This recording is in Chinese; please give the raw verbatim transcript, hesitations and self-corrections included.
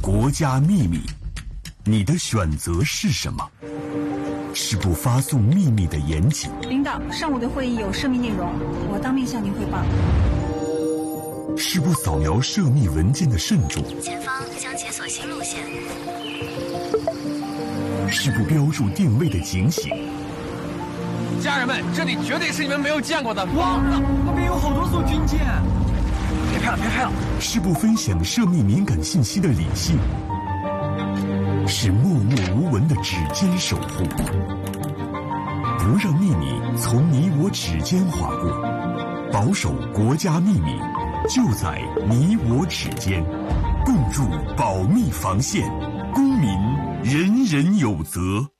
国家秘密，你的选择是什么？是不发送秘密的严谨？ 领导，上午的会议有涉密内容，我当面向您汇报。 是不扫描涉密文件的慎重？ 前方将解锁新路线。 是不标注定位的警醒？ 家人们，这里绝对是你们没有见过的。 哇，那边有好多艘军舰！ 别拍了，别拍了！ 是不分享涉密敏感信息的理性？是默默无闻的指尖守护？不让秘密从你我指尖划过，保守国家秘密，就在你我指尖。共筑保密防线，公民人人有责。